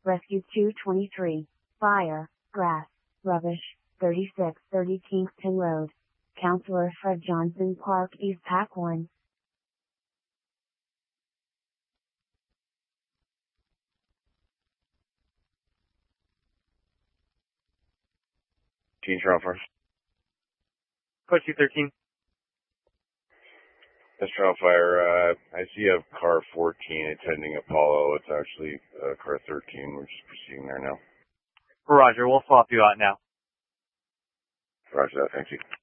Rescue 223. Fire, grass, rubbish, 3630 Kingston Road. Counselor Fred Johnson Park East Pack 1. Teen trial first. Code 213. This trial fire, I see a car 14 attending Apollo. It's actually car 13. We're just proceeding there now. Roger, we'll swap you out now. Roger that, thank you.